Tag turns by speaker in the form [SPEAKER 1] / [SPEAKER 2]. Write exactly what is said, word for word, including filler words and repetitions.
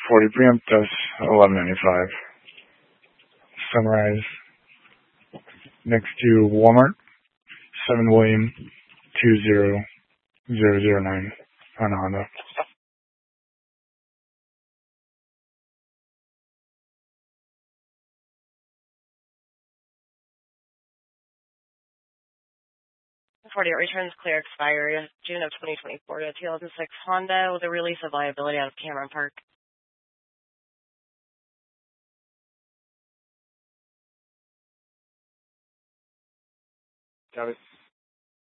[SPEAKER 1] forty preemptus, eleven ninety-five. Sunrise next to Walmart, seven William, two zero zero zero nine on a Honda.
[SPEAKER 2] forty-eight returns clear expiry June of twenty twenty-four to two thousand six Honda with a release of liability out of Cameron Park.
[SPEAKER 1] Got it.